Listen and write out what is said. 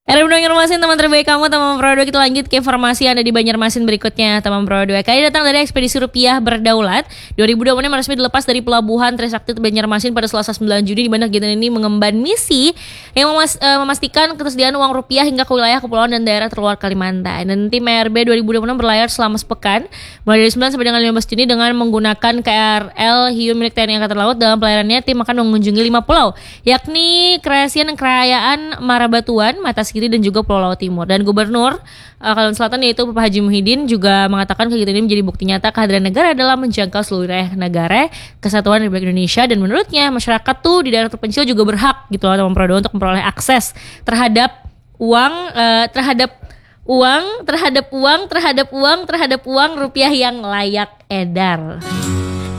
Era Banjarmasin, teman terbaik kamu, teman Pro 2. Kita lanjut ke informasi yang ada di Banjarmasin berikutnya, teman Pro 2. Kali datang dari ekspedisi rupiah berdaulat 2020 resmi dilepas dari pelabuhan Trisakti Banjarmasin pada Selasa 9 Juni, di mana kegiatan ini mengemban misi yang memastikan ketersediaan uang rupiah hingga ke wilayah kepulauan dan daerah terluar Kalimantan. Dan tim ERB 2020 berlayar selama sepekan mulai dari 9 sampai dengan 15 Juni dengan menggunakan KRL Hiu milik TNI Angkatan Laut. Dalam pelayarannya, tim akan mengunjungi 5 pulau, yakni Kerajaan Marabatuan, Mataskiri, dan juga Pulau Laut Timur. Dan Gubernur Kalimantan Selatan yaitu Bapak Haji Muhyiddin juga mengatakan kegiatan ini menjadi bukti nyata kehadiran negara dalam menjangkau seluruh wilayah negara kesatuan Republik Indonesia. Dan menurutnya masyarakat tuh di daerah terpencil juga berhak gitu loh teman Pro 2 untuk memperoleh akses terhadap uang rupiah yang layak edar.